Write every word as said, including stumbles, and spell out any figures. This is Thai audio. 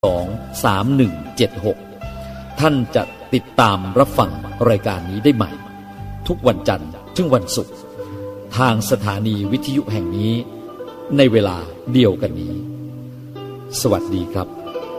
สอง สาม หนึ่ง เจ็ด หกท่านจะติดตามรับฟังรายการนี้ได้ใหม่ทุกวันจันทร์ถึงวันศุกร์ทางสถานีวิทยุแห่งนี้ในเวลาเดียวกันนี้สวัสดีครับ